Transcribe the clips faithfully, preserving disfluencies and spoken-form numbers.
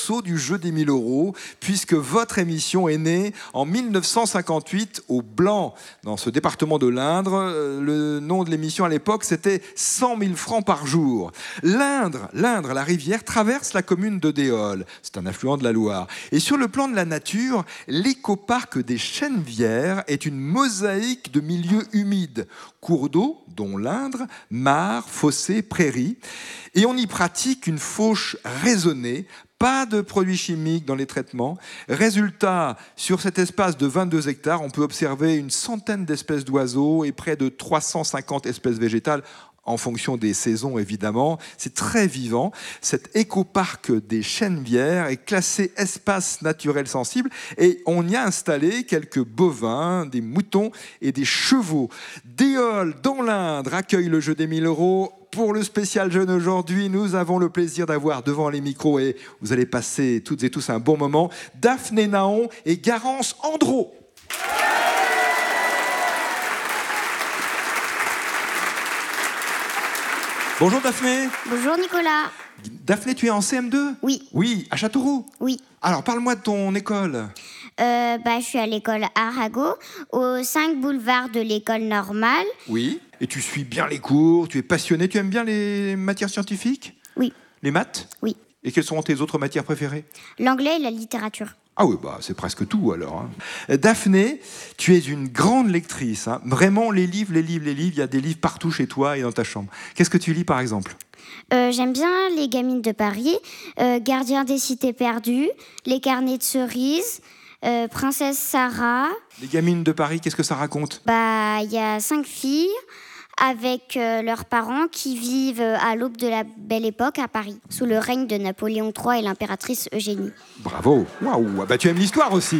berceau du jeu des mille euros, puisque votre émission est née en mille neuf cent cinquante-huit au Blanc, dans ce département de l'Indre. Le nom de l'émission à l'époque, c'était cent mille francs par jour. L'Indre, l'Indre, la rivière, traverse la commune de Déol. C'est un affluent de la Loire. Et sur le plan de la nature, l'écoparc des Chenevières est une mosaïque de milieux humides. Cours d'eau, dont l'Indre, mares, fossés, prairies. Et on y pratique une fauche raisonnée. Pas de produits chimiques dans les traitements. Résultat, sur cet espace de vingt-deux hectares, on peut observer une centaine d'espèces d'oiseaux et près de trois cent cinquante espèces végétales, en fonction des saisons évidemment. C'est très vivant. Cet écoparc des Chenevières est classé espace naturel sensible et on y a installé quelques bovins, des moutons et des chevaux. Déol, dans l'Indre, accueille le jeu des mille euros. Pour le spécial jeune aujourd'hui, nous avons le plaisir d'avoir devant les micros, et vous allez passer toutes et tous un bon moment, Daphné Naon et Garance Andro. Bonjour Daphné. Bonjour Nicolas. Daphné, tu es en C M deux ? Oui. Oui, à Châteauroux ? Oui. Alors, parle-moi de ton école. Euh, bah, je suis à l'école Arago, au cinq boulevard de l'école normale. Oui. Et tu suis bien les cours, tu es passionné, tu aimes bien les matières scientifiques ? Oui. Les maths ? Oui. Et quelles sont tes autres matières préférées ? L'anglais et la littérature. Ah oui, bah, c'est presque tout alors. Hein. Daphné, tu es une grande lectrice. Hein. Vraiment, les livres, les livres, les livres, il y a des livres partout chez toi et dans ta chambre. Qu'est-ce que tu lis par exemple ? euh, J'aime bien Les Gamines de Paris, euh, Gardien des cités perdues, Les carnets de cerises, euh, Princesse Sarah. Les Gamines de Paris, qu'est-ce que ça raconte ? Bah, il y a cinq filles avec euh, leurs parents qui vivent à l'aube de la Belle Époque à Paris, sous le règne de Napoléon trois et l'impératrice Eugénie. Bravo. Waouh. Bah, tu aimes l'histoire aussi.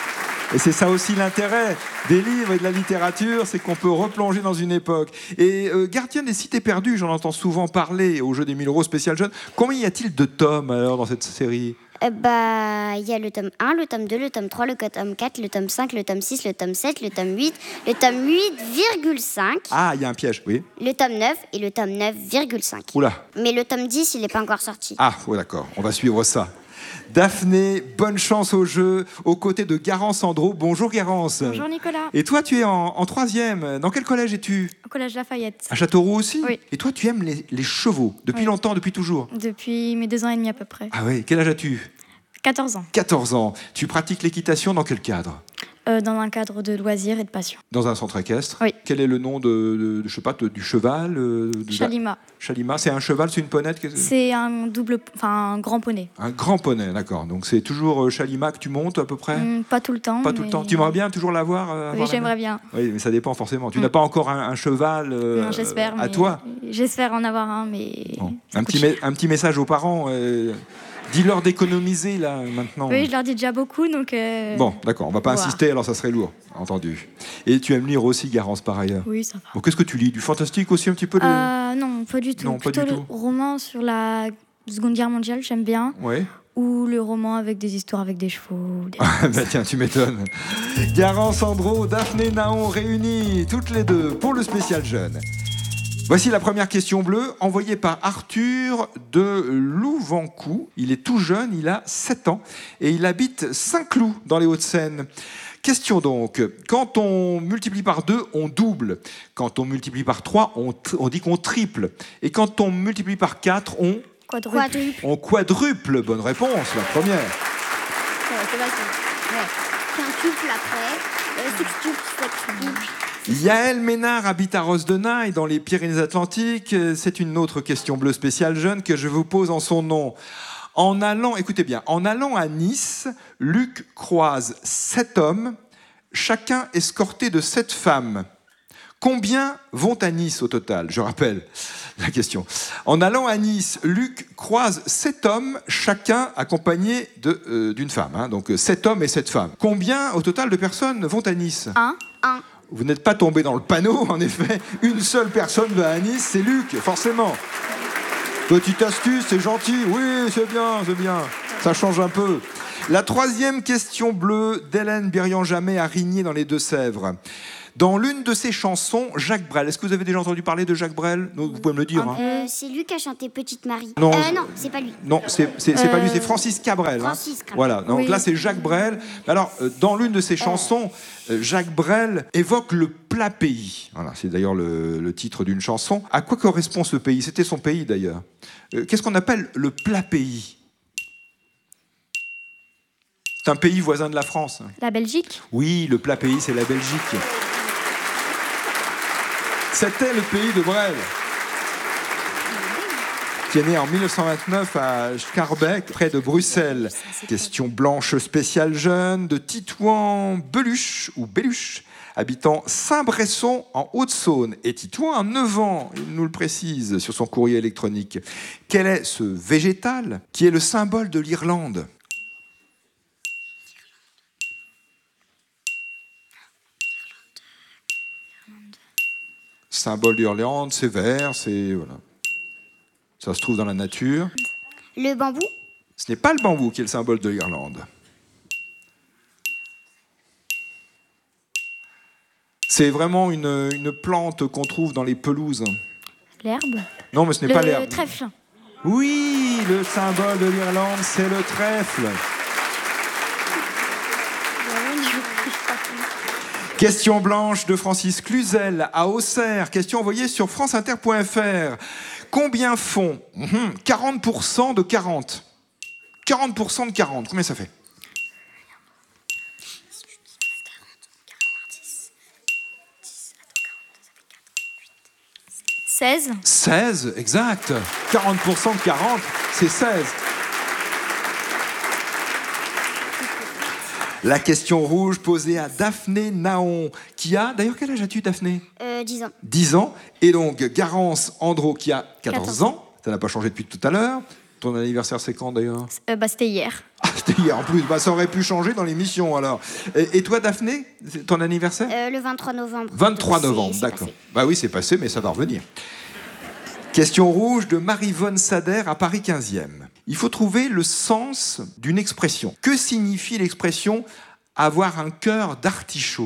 Et c'est ça aussi l'intérêt des livres et de la littérature, c'est qu'on peut replonger dans une époque. Et euh, Gardien des cités perdues, j'en entends souvent parler au jeu des mille euros spécial jeune. Combien y a-t-il de tomes alors dans cette série ? Euh, bah, il y a le tome un, le tome deux, le tome trois, le tome quatre, le tome cinq, le tome six, le tome sept, le tome huit, le tome huit virgule cinq. Ah, il y a un piège, oui. Le tome neuf et le tome neuf virgule cinq. Oula. Mais le tome dix, il n'est pas encore sorti. Ah, oui, d'accord, on va suivre ça. Daphné, bonne chance au jeu, aux côtés de Garance Andro. Bonjour Garance. Bonjour Nicolas. Et toi, tu es en, en troisième. Dans quel collège es-tu ? Au collège Lafayette. À Châteauroux aussi ? Oui. Et toi, tu aimes les, les chevaux, depuis Oui. longtemps, depuis toujours ? Depuis mes deux ans et demi à peu près. Ah oui, quel âge as-tu ? quatorze ans. quatorze ans. Tu pratiques l'équitation dans quel cadre ? Euh, dans un cadre de loisirs et de passion. Dans un centre équestre ? Oui. Quel est le nom de, de, de je sais pas, de- du cheval euh, de- Chalima. Chalima, c'est un cheval, c'est une ponette que- C'est un double, enfin un grand poney. Un grand poney, d'accord. Donc c'est toujours euh, Chalima que tu montes à peu près ? Hum, pas tout le temps. Pas tout le mais- temps. Tu aimerais bien toujours l'avoir euh, Oui, avoir la j'aimerais main bien. Oui, mais ça dépend forcément. Tu Mm. n'as pas encore un, un cheval euh, Non, j'espère. à mais- toi ? J'espère en avoir un, mais. Bon. ça Un, coûte petit cher. me- un petit message aux parents. euh, Dis-leur d'économiser là maintenant. Oui, je leur dis déjà beaucoup, donc. euh, Bon, d'accord, on va pas Voilà. insister, alors ça serait lourd, entendu. Et tu aimes lire aussi, Garance, par ailleurs. Oui, ça va. Bon, qu'est-ce que tu lis ? Du fantastique aussi un petit peu de... Euh, non, pas du tout. Non, pas Plutôt du le tout. roman sur la Seconde Guerre mondiale, j'aime bien. Ouais. Ou le roman avec des histoires avec des chevaux. Des... Ah, bah tiens, tu m'étonnes. Garance Andro, Daphné Naon réunies toutes les deux pour le spécial jeune. Voici la première question bleue, envoyée par Arthur de Louvancou. Il est tout jeune, il a sept ans, et il habite Saint-Cloud, dans les Hauts-de-Seine. Question donc, quand on multiplie par deux, on double. Quand on multiplie par trois, on, tr- on dit qu'on triple. Et quand on multiplie par quatre, on, Quadruple. Quadruple. on quadruple. Bonne réponse, la première. Ouais, c'est facile. Ouais. Quintuple après. Euh, sextuple, septuple. Yaël Ménard habite à Rosdenay, dans les Pyrénées-Atlantiques. C'est une autre question bleue spéciale jeune que je vous pose en son nom. En allant, écoutez bien, en allant à Nice, Luc croise sept hommes, chacun escorté de sept femmes. Combien vont à Nice au total ? Je rappelle la question. En allant à Nice, Luc croise sept hommes, chacun accompagné de, euh, d'une femme. Hein, donc sept hommes et sept femmes. Combien au total de personnes vont à Nice ? Un. Un. Vous n'êtes pas tombé dans le panneau, en effet. Une seule personne va à Nice, c'est Luc, forcément. Petite astuce, c'est gentil. Oui, c'est bien, c'est bien. Ça change un peu. La troisième question bleue d'Hélène Birian-Jamet à Rigné dans les Deux-Sèvres. Dans l'une de ses chansons, Jacques Brel. Est-ce que vous avez déjà entendu parler de Jacques Brel? Vous pouvez me le dire. Hein. Euh, c'est lui qui a chanté Petite Marie. Non, euh, non c'est pas lui. Non, c'est, c'est, c'est Euh... pas lui, c'est Francis Cabrel. Francis hein. Cabrel. Voilà, donc oui. là c'est Jacques Brel. Alors, euh, dans l'une de ses chansons, euh, Jacques Brel évoque le plat pays. Voilà, c'est d'ailleurs le, le titre d'une chanson. À quoi correspond ce pays? C'était son pays d'ailleurs. Euh, qu'est-ce qu'on appelle le plat pays? C'est un pays voisin de la France. La Belgique. Oui, le plat pays, c'est la Belgique. C'était le pays de Brel, qui est né en mille neuf cent vingt-neuf à Schaerbeek, près de Bruxelles. Question blanche spéciale jeune de Titouan Beluche, ou Belluche, habitant Saint-Bresson en Haute-Saône. Et Titouan a neuf ans, il nous le précise sur son courrier électronique. Quel est ce végétal qui est le symbole de l'Irlande ? Symbole d'Irlande, c'est vert, c'est... Voilà. Ça se trouve dans la nature. Le bambou? Ce n'est pas le bambou qui est le symbole de l'Irlande. C'est vraiment une, une plante qu'on trouve dans les pelouses. L'herbe. Non, mais ce n'est Le pas l'herbe. Le trèfle. Oui, le symbole de l'Irlande, c'est le trèfle. Question blanche de Francis Cluzel à Auxerre. Question envoyée sur franceinter point f r. Combien font mmh, quarante pour cent de quarante? quarante pour cent de quarante, combien ça fait? seize. seize, exact. quarante pour cent de quarante, c'est seize. La question rouge posée à Daphné Naon, qui a... D'ailleurs, quel âge as-tu, Daphné? euh, dix ans. dix ans. Et donc, Garance Andro, qui a quatorze, quatorze ans. Ça n'a pas changé depuis tout à l'heure. Ton anniversaire, c'est quand, d'ailleurs? Euh, bah, c'était hier. Ah, c'était hier, en plus. Bah, ça aurait pu changer dans l'émission, alors. Et, et toi, Daphné, c'est ton anniversaire? Euh, le vingt-trois novembre. vingt-trois C'est- novembre, c'est d'accord. passé. Bah oui, c'est passé, mais ça va revenir. Question rouge de Marie-Vonne Sader à Paris quinzième. Il faut trouver le sens d'une expression. Que signifie l'expression « avoir un cœur d'artichaut » ?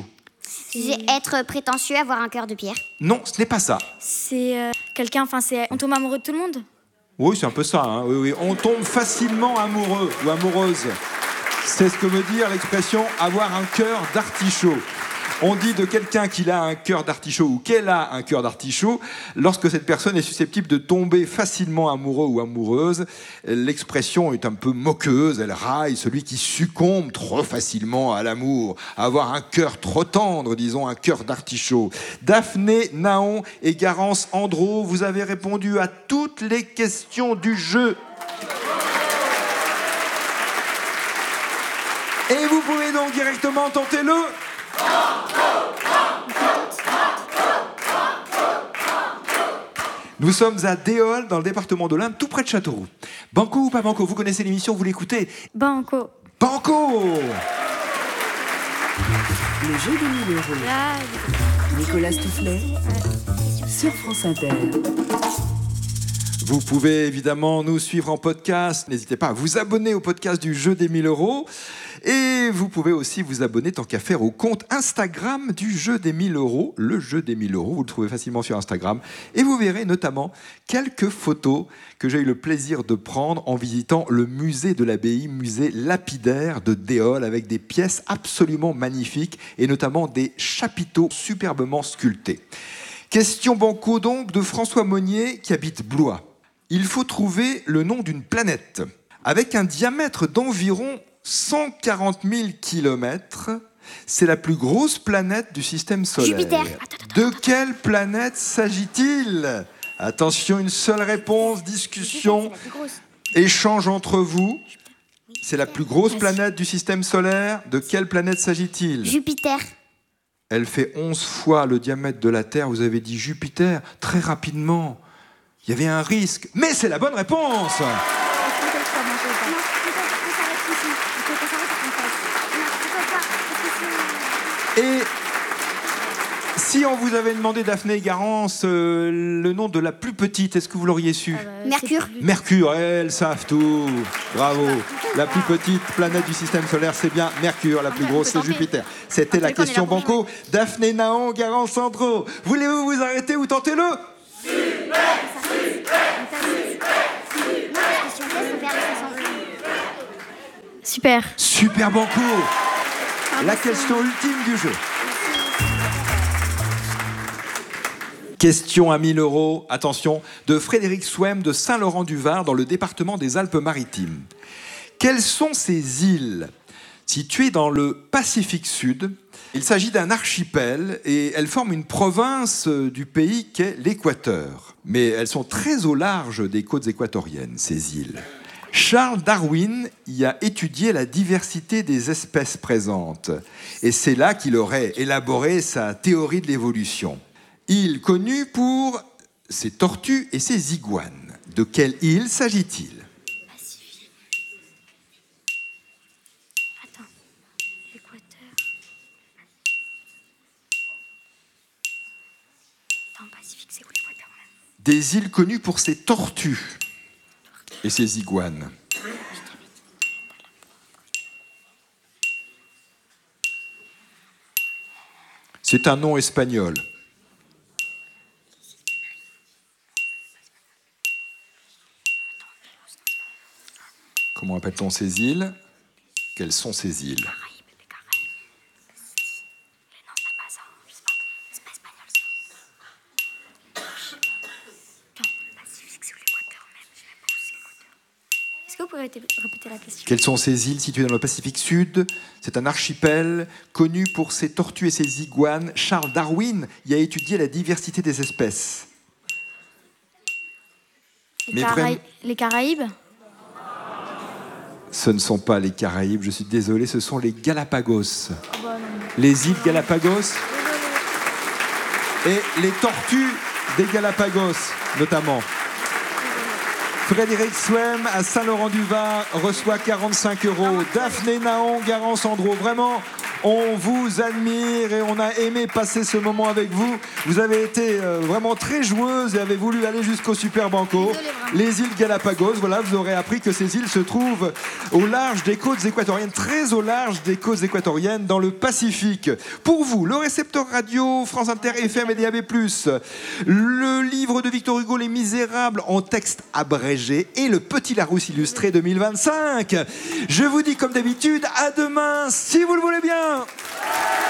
C'est être prétentieux, avoir un cœur de pierre. Non, ce n'est pas ça. C'est euh, quelqu'un, enfin, c'est. On tombe amoureux de tout le monde. Oui, c'est un peu ça. Hein. Oui, oui. On tombe facilement amoureux ou amoureuse. C'est ce que veut dire l'expression « avoir un cœur d'artichaut ». On dit de quelqu'un qu'il a un cœur d'artichaut ou qu'elle a un cœur d'artichaut lorsque cette personne est susceptible de tomber facilement amoureux ou amoureuse. L'expression est un peu moqueuse, elle raille celui qui succombe trop facilement à l'amour. Avoir un cœur trop tendre, disons un cœur d'artichaut. Daphné Naon et Garance Andro, vous avez répondu à toutes les questions du jeu. Et vous pouvez donc directement tenter le... Nous sommes à Déol, dans le département de l'Ain, tout près de Châteauroux. Banco ou pas Banco? Vous connaissez l'émission, vous l'écoutez? Banco. Banco! Le jeu des mille euros. Là, Nicolas Stoufflet sur France Inter. Vous pouvez évidemment nous suivre en podcast. N'hésitez pas à vous abonner au podcast du jeu des mille euros. Et vous pouvez aussi vous abonner, tant qu'à faire, au compte Instagram du jeu des mille euros. Le jeu des mille euros, vous le trouvez facilement sur Instagram. Et vous verrez notamment quelques photos que j'ai eu le plaisir de prendre en visitant le musée de l'abbaye, musée lapidaire de Déol, avec des pièces absolument magnifiques et notamment des chapiteaux superbement sculptés. Question banco donc de François Monnier qui habite Blois. Il faut trouver le nom d'une planète avec un diamètre d'environ cent quarante mille kilomètres. C'est la plus grosse planète du système solaire. Jupiter. De quelle planète s'agit-il? Attention, une seule réponse, discussion, C'est la plus grosse. échange entre vous. C'est la plus grosse planète du système solaire. De quelle planète s'agit-il? Jupiter. Elle fait onze fois le diamètre de la Terre. Vous avez dit Jupiter très rapidement. Il y avait un risque, mais c'est la bonne réponse. Et Si on vous avait demandé, Daphné et Garance, euh, le nom de la plus petite, est-ce que vous l'auriez su? Ah bah, Mercure. c'est plus- Mercure, elles savent tout. Bravo. La plus petite planète du système solaire, c'est bien Mercure. La plus grosse, c'est tant pis. Jupiter. C'était En la tout cas, on est question là pour banco. Daphné, Naon, Garance, Sandro. Voulez-vous vous arrêter ou tentez-le? Super. Super banco. La question ultime du jeu. Question à mille euros, attention, de Frédéric Swem de Saint-Laurent-du-Var dans le département des Alpes-Maritimes. Quelles sont ces îles situées dans le Pacifique Sud? Il s'agit d'un archipel et elles forment une province du pays qu'est l'Équateur. Mais elles sont très au large des côtes équatoriennes, ces îles. Charles Darwin y a étudié la diversité des espèces présentes. Et c'est là qu'il aurait élaboré sa théorie de l'évolution. Île connue pour ses tortues et ses iguanes. De quelle île s'agit-il? Attends. Équateur. Attends, Pacifique, c'est où l'Équateur même? Des îles connues pour ses tortues et ses iguanes. C'est un nom espagnol. Comment appelle-t-on ces îles? Quelles sont ces îles? Caraïbes, les Caraïbes. Non, c'est pas ça. Je sais pas. C'est pas espagnol, ça. Attends, le Pacifique, c'est où l'Équateur même? Je sais même pas où c'est l'Équateur. Est-ce que vous pouvez répéter- répéter la question? Quelles sont ces îles situées dans le Pacifique Sud? C'est un archipel connu pour ses tortues et ses iguanes. Charles Darwin y a étudié la diversité des espèces. Les, Mais Caraï- vraiment- les Caraïbes? Ce ne sont pas les Caraïbes, je suis désolé, ce sont les Galapagos. Bah, non. Les îles Galapagos et les tortues des Galapagos, notamment. Frédéric Swem à Saint-Laurent-du-Var reçoit quarante-cinq euros. Daphné, Naon, Garance, Sandro, vraiment, on vous admire et on a aimé passer ce moment avec vous. Vous avez été euh, vraiment très joueuse et avez voulu aller jusqu'au Super Banco. Désolée, vraiment. Les îles Galapagos, voilà, vous aurez appris que ces îles se trouvent au large des côtes équatoriennes, très au large des côtes équatoriennes, dans le Pacifique. Pour vous, le récepteur radio, France Inter, F M et D A B plus, le livre de Victor Hugo, Les Misérables, en texte abrégé, et le Petit Larousse illustré deux mille vingt-cinq. Je vous dis comme d'habitude, à demain, si vous le voulez bien.